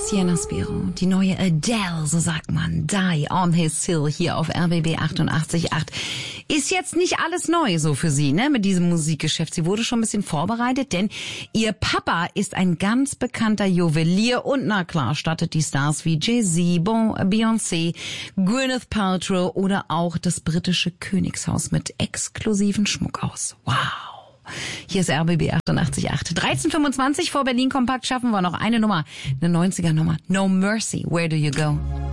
Sienna Spiro, die neue Adele, so sagt man, Die on His Hill hier auf RBB 88.8. Ist jetzt nicht alles neu so für sie, ne, mit diesem Musikgeschäft. Sie wurde schon ein bisschen vorbereitet, denn ihr Papa ist ein ganz bekannter Juwelier und na klar stattet die Stars wie Jay-Z, Beyoncé, Gwyneth Paltrow oder auch das britische Königshaus mit exklusiven Schmuck aus. Wow. Hier ist RBB 88.8. 13:25 vor Berlin Kompakt schaffen wir noch eine Nummer, eine 90er Nummer. No Mercy, Where Do You Go?